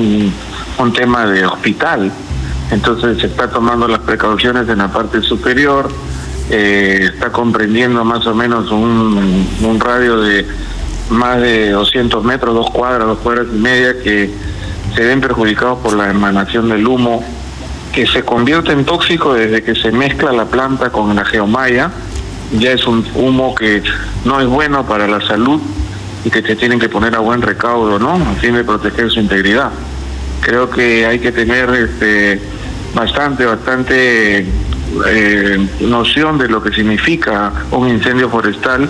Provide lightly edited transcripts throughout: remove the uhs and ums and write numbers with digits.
un tema de hospital. Entonces se está tomando las precauciones en la parte superior, está comprendiendo más o menos un radio de más de 200 metros, 2 cuadras y media, que se ven perjudicados por la emanación del humo, que se convierte en tóxico desde que se mezcla la planta con la geomalla. Ya es un humo que no es bueno para la salud y que se tienen que poner a buen recaudo, ¿no?, a fin de proteger su integridad. Creo que hay que tener bastante noción de lo que significa un incendio forestal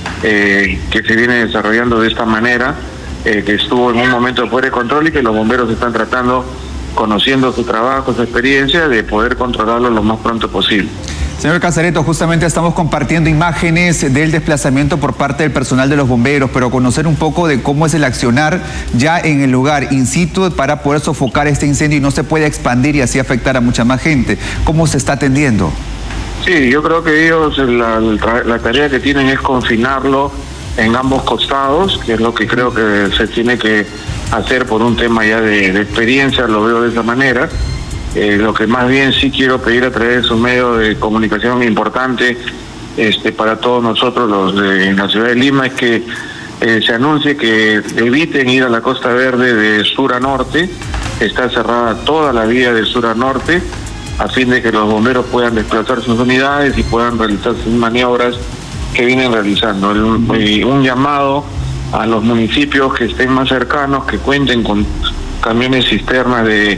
que se viene desarrollando de esta manera, que estuvo en un momento fuera de control y que los bomberos están tratando, conociendo su trabajo, su experiencia, de poder controlarlo lo más pronto posible. Señor Casareto, justamente estamos compartiendo imágenes del desplazamiento por parte del personal de los bomberos, pero conocer un poco de cómo es el accionar ya en el lugar, in situ, para poder sofocar este incendio y no se puede expandir y así afectar a mucha más gente. ¿Cómo se está atendiendo? Sí, yo creo que ellos la tarea que tienen es confinarlo en ambos costados, que es lo que creo que se tiene que hacer por un tema ya de experiencia, lo veo de esa manera. Lo que más bien sí quiero pedir a través de su medio de comunicación importante para todos nosotros los de la ciudad de Lima es que se anuncie que eviten ir a la Costa Verde de sur a norte. Está cerrada toda la vía de sur a norte a fin de que los bomberos puedan desplazar sus unidades y puedan realizar sus maniobras que vienen realizando. Un llamado a los municipios que estén más cercanos, que cuenten con camiones cisternas de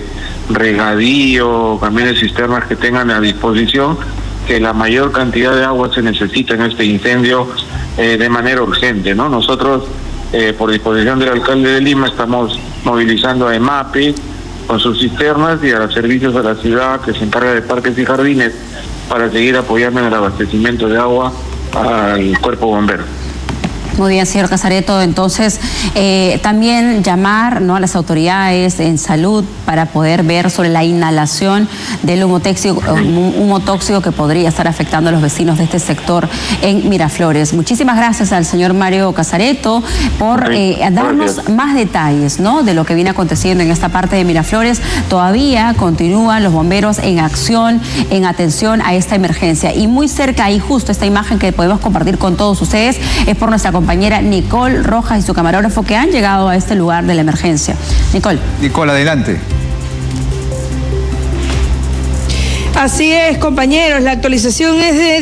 regadío, camiones cisternas que tengan a disposición, que la mayor cantidad de agua se necesita en este incendio de manera urgente, ¿no? Nosotros, por disposición del alcalde de Lima, estamos movilizando a EMAPE con sus cisternas y a los servicios de la ciudad que se encarga de parques y jardines para seguir apoyando en el abastecimiento de agua al cuerpo bombero. Muy bien, señor Casareto. Entonces, también llamar, ¿no?, a las autoridades en salud para poder ver sobre la inhalación del humo tóxico que podría estar afectando a los vecinos de este sector en Miraflores. Muchísimas gracias al señor Mario Casareto por darnos más detalles, ¿no?, de lo que viene aconteciendo en esta parte de Miraflores. Todavía continúan los bomberos en acción, en atención a esta emergencia. Y muy cerca, ahí justo esta imagen que podemos compartir con todos ustedes, es por nuestra compañera Nicole Rojas y su camarógrafo, que han llegado a este lugar de la emergencia. Nicole, adelante. Así es, compañeros, la actualización es de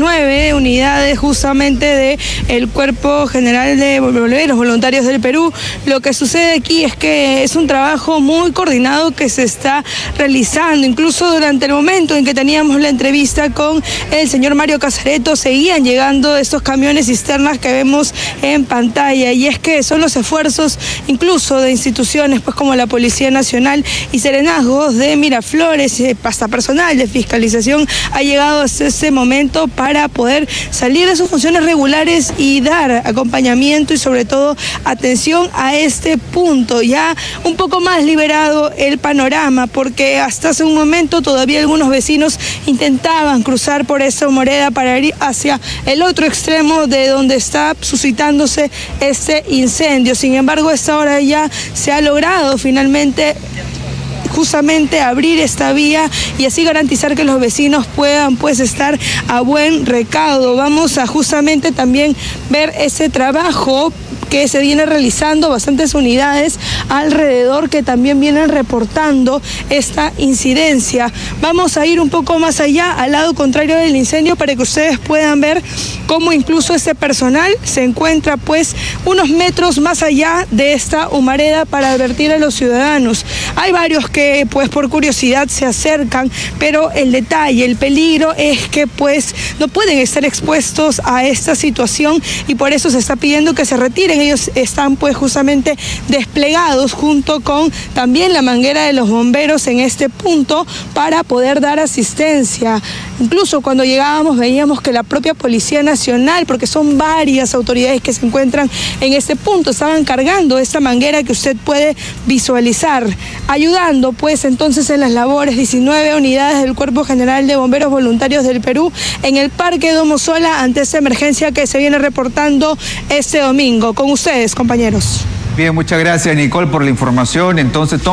19 unidades justamente del Cuerpo General de Bomberos Voluntarios del Perú. Lo que sucede aquí es que es un trabajo muy coordinado que se está realizando. Incluso durante el momento en que teníamos la entrevista con el señor Mario Casareto, seguían llegando estos camiones cisternas que vemos en pantalla. Y es que son los esfuerzos incluso de instituciones pues como la Policía Nacional y Serenazgos de Miraflores, hasta personal de fiscalización ha llegado hasta este momento para poder salir de sus funciones regulares y dar acompañamiento y sobre todo atención a este punto. Ya un poco más liberado el panorama, porque hasta hace un momento todavía algunos vecinos intentaban cruzar por esa humareda para ir hacia el otro extremo de donde está suscitándose este incendio. Sin embargo, a esta hora ya se ha logrado finalmente justamente abrir esta vía y así garantizar que los vecinos puedan pues estar a buen recaudo. Vamos a justamente también ver ese trabajo que se viene realizando, bastantes unidades alrededor que también vienen reportando esta incidencia. Vamos a ir un poco más allá, al lado contrario del incendio, para que ustedes puedan ver cómo incluso este personal se encuentra pues unos metros más allá de esta humareda para advertir a los ciudadanos. Hay varios que pues por curiosidad se acercan, pero el detalle, el peligro es que pues no pueden estar expuestos a esta situación y por eso se está pidiendo que se retiren. Ellos están pues justamente desplegados junto con también la manguera de los bomberos en este punto para poder dar asistencia. Incluso cuando llegábamos veíamos que la propia Policía Nacional, porque son varias autoridades que se encuentran en este punto, estaban cargando esta manguera que usted puede visualizar, ayudando pues entonces en las labores 19 unidades del Cuerpo General de Bomberos Voluntarios del Perú en el Parque Domo Sola ante esta emergencia que se viene reportando este domingo. Con ustedes, compañeros. Bien, muchas gracias, Nicole, por la información. Entonces,